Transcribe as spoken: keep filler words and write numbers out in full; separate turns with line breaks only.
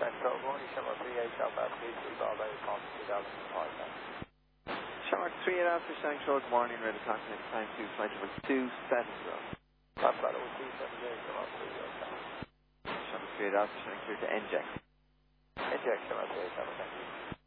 Central, morning, Shamrock three eight Alpha, please resolve a response to two thousand five.
Shamrock three eight Alpha, Central, good morning, ready to contact time two, flight number two seven zero.
Alpha, two seven zero, Shamrock three eight Alpha.
Shamrock three eight Alpha, Central, clear to inject.
Inject, Shamrock three eight Alpha, thank you.